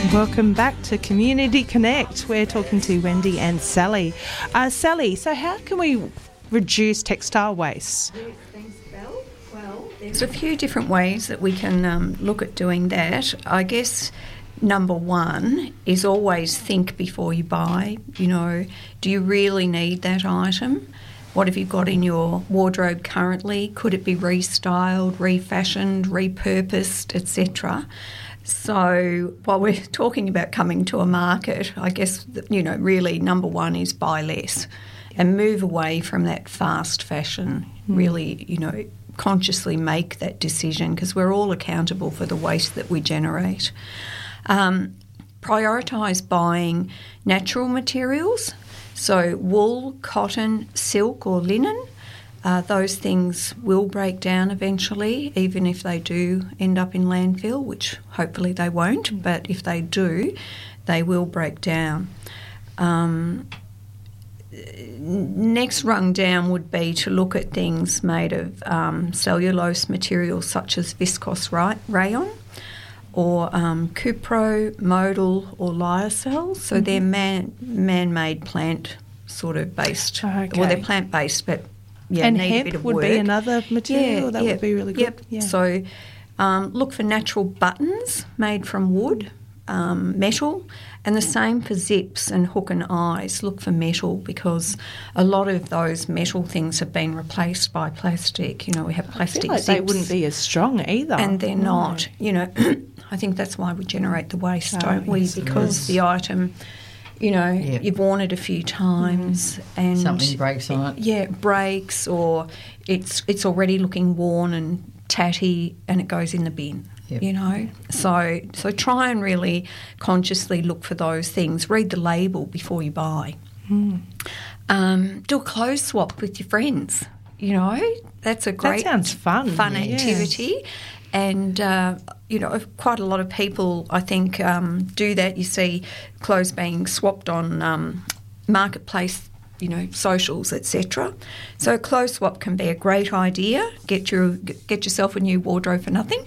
Welcome back to Community Connect. We're talking to Wendy and Sally. Sally, so how can we reduce textile waste? Yes, thanks, Belle. Well, there's a few different ways that we can look at doing that. I guess number one is always think before you buy. You know, do you really need that item? What have you got in your wardrobe currently? Could it be restyled, refashioned, repurposed, etc.? So while we're talking about coming to a market, I guess, really number one is buy less and move away from that fast fashion. Really, consciously make that decision because we're all accountable for the waste that we generate. Prioritise buying natural materials, so wool, cotton, silk or linen. Those things will break down eventually, even if they do end up in landfill, which hopefully they won't, but if they do, they will break down. Next rung down would be to look at things made of cellulose materials such as viscose rayon or cupro, modal or lyocell. So they're man-made plant sort of based. Okay. Well, they're plant-based, but and need hemp a bit of would work. Be another material that would be really good. Yep. Yeah. So look for natural buttons made from wood, metal, and the same for zips and hook and eyes. Look for metal because a lot of those metal things have been replaced by plastic. We have plastic zips. They wouldn't be as strong either. And they're not. I think that's why we generate the waste, don't we? Because the item... you've worn it a few times and something breaks on it. Yeah, it breaks or it's already looking worn and tatty and it goes in the bin. Yep. So try and really consciously look for those things. Read the label before you buy. Do a clothes swap with your friends. That's a great... That sounds fun. Fun activity. And, quite a lot of people, I think, do that. You see clothes being swapped on marketplace, socials, etc. So a clothes swap can be a great idea. Get yourself a new wardrobe for nothing.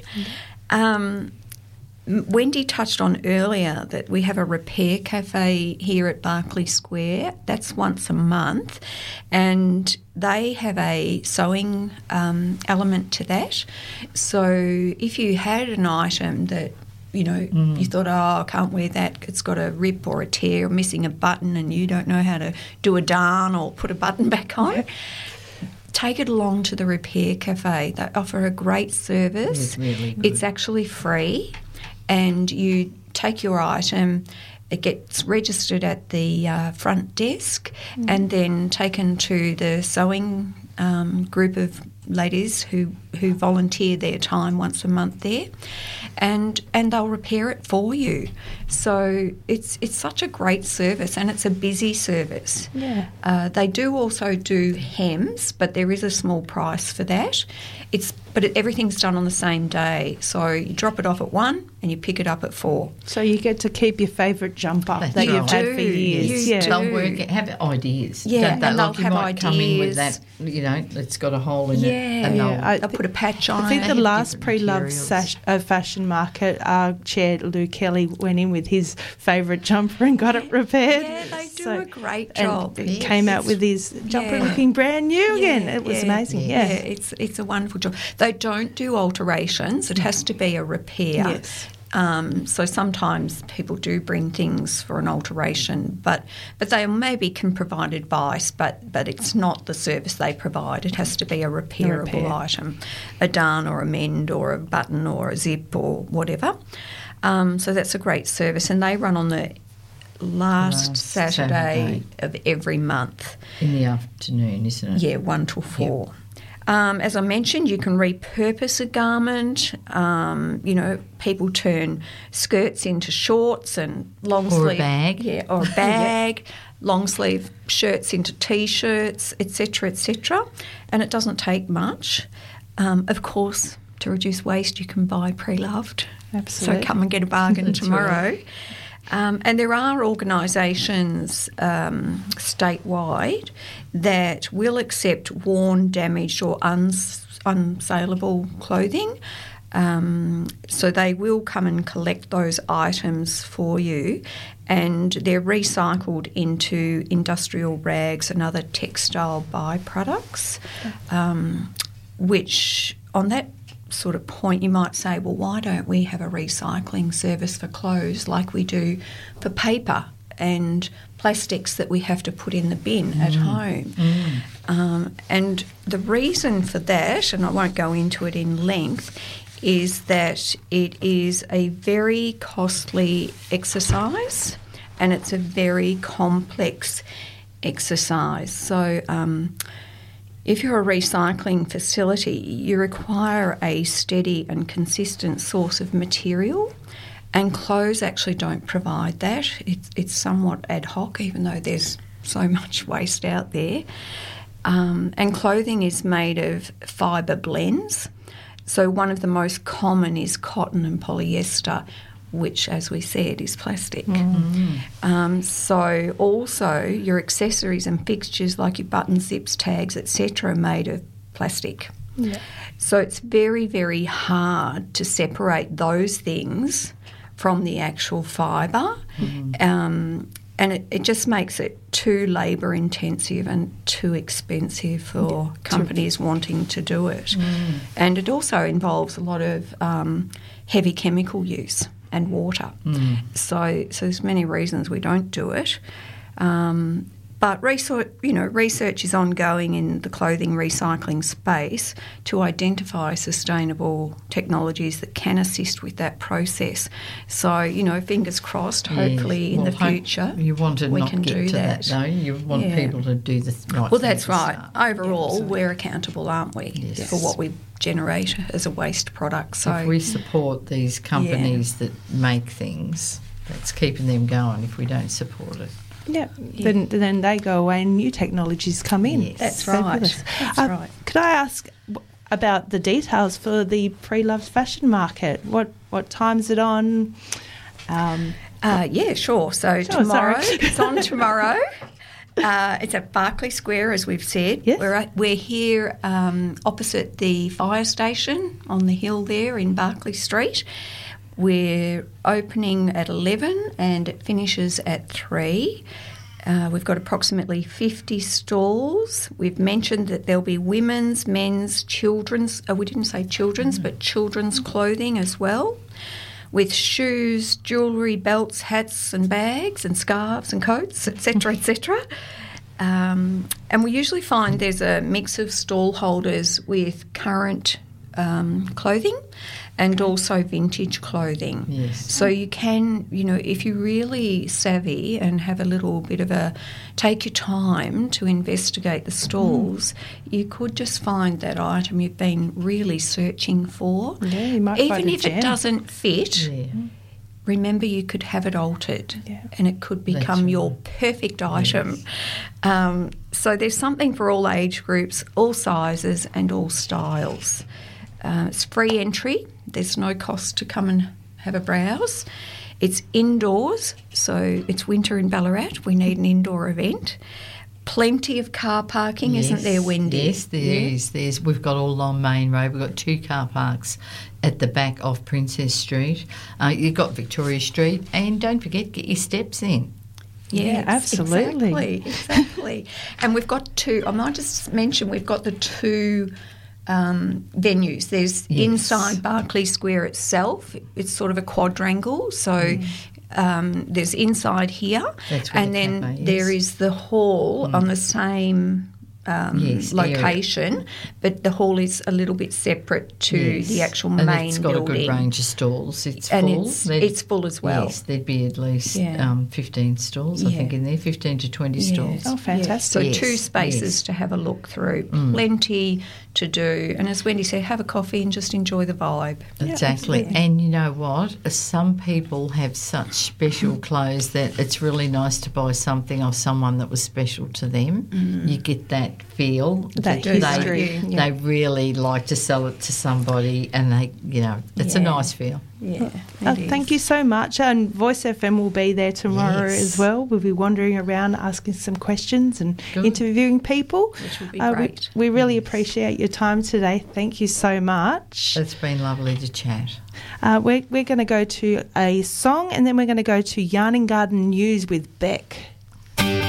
Wendy touched on earlier that we have a repair cafe here at Berkeley Square. That's once a month, and they have a sewing element to that. So if you had an item that you thought, I can't wear that, it's got a rip or a tear or missing a button and you don't know how to do a darn or put a button back on, take it along to the repair cafe. They offer a great service. It's really good. It's actually free. And you take your item, it gets registered at the front desk and then taken to the sewing group of ladies who volunteer their time once a month there, and they'll repair it for you. So it's such a great service and it's a busy service. Yeah. They do also do hems, but there is a small price for that. Everything's done on the same day. So you drop it off at 1 and you pick it up at 4. So you get to keep your favourite jumper that you've had for years. They'll have ideas. Yeah, don't they? and they'll like you have might ideas. come in with that, it's got a hole in it. And they'll put a patch on it. I think the last pre-loved fashion market, our chair Lou Kelly went in with his favourite jumper and got it repaired. Yeah, they do a great job. And came out with his jumper looking brand new again. It was amazing. Yeah, it's a wonderful job. They don't do alterations. It has to be a repair. Yes. So sometimes people do bring things for an alteration, but they maybe can provide advice, but it's not the service they provide. It has to be a repairable item, a darn or a mend or a button or a zip or whatever. So that's a great service, and they run on the last Saturday of every month. In the afternoon, isn't it? Yeah, 1 till 4. Yep. As I mentioned, you can repurpose a garment. People turn skirts into shorts and long sleeve. Or a bag. Yeah, or a bag. Long sleeve shirts into T-shirts, etc., etc. And it doesn't take much. Of course, to reduce waste, you can buy pre-loved. Absolutely. So come and get a bargain tomorrow. Right. And there are organisations statewide that will accept worn, damaged or unsaleable clothing. So they will come and collect those items for you, and they're recycled into industrial rags and other textile byproducts, which on that sort of point you might say, well, why don't we have a recycling service for clothes like we do for paper and plastics that we have to put in the bin at home? And the reason for that, and I won't go into it in length, is that it is a very costly exercise and it's a very complex exercise. So if you're a recycling facility, you require a steady and consistent source of material, and clothes actually don't provide that. It's somewhat ad hoc, even though there's so much waste out there. And clothing is made of fibre blends. So one of the most common is cotton and polyester, which, as we said, is plastic. So also your accessories and fixtures like your buttons, zips, tags, etc. are made of plastic. Yeah. So it's very, very hard to separate those things from the actual fibre. And it just makes it too labour intensive and too expensive for companies wanting to do it. And it also involves a lot of heavy chemical use and water. So there's many reasons we don't do it. But research is ongoing in the clothing recycling space to identify sustainable technologies that can assist with that process. So, fingers crossed, hopefully in the future you want to we not can get do to that, though. You want people to do the right Well, thing that's to right. start. Overall, we're accountable, aren't we, for what we generate as a waste product. So if we support these companies that make things, that's keeping them going. If we don't support it. Yeah. Then they go away and new technologies come in. Yes. That's right. That's right. Could I ask about the details for the Pre-Loved Fashion Market? What time's it on? Yeah, sure. So tomorrow, it's on tomorrow. It's at Berkeley Square, as we've said. Yes. We're here opposite the fire station on the hill there in Berkeley Street. We're opening at 11 and it finishes at 3. We've got approximately 50 stalls. We've mentioned that there'll be women's, men's, children's, we didn't say children's, but children's clothing as well, with shoes, jewellery, belts, hats and bags and scarves and coats, etc., etc. And we usually find there's a mix of stall holders with current clothing and also vintage clothing. Yes. So you can, if you're really savvy and have a little bit of take your time to investigate the stalls, you could just find that item you've been really searching for. Yeah, you might Even find a if gem. it doesn't fit, remember you could have it altered and it could become your perfect item. So there's something for all age groups, all sizes and all styles. It's free entry. There's no cost to come and have a browse. It's indoors, so it's winter in Ballarat. We need an indoor event. Plenty of car parking, isn't there, Wendy? Yes, there is. We've got all along Main Road. We've got 2 car parks at the back of Princess Street. You've got Victoria Street. And don't forget, get your steps in. Yes, absolutely. Exactly. And we've got 2, I might just mention, we've got the 2 venues. There's inside Berkeley Square itself. It's sort of a quadrangle. So there's inside here, and then there is the hall on the same location, area. But the hall is a little bit separate to the actual main building. It's got a good range of stalls. It's and full. It's full as well. Yes, there'd be at least 15 stalls, I think, in there, 15 to 20 stalls. Oh, fantastic. So 2 spaces to have a look through, plenty to do. And as Wendy said, have a coffee and just enjoy the vibe. Exactly. And you know what? Some people have such special clothes that it's really nice to buy something off someone that was special to them. You get that feel That history. they really like to sell it to somebody, and they, it's a nice feel. Yeah. Thank you so much. And Voice FM will be there tomorrow as well. We'll be wandering around asking some questions and interviewing people. Which will be great. We really appreciate your time today. Thank you so much. It's been lovely to chat. We're going to go to a song, and then we're going to go to Yarning Garden News with Beck.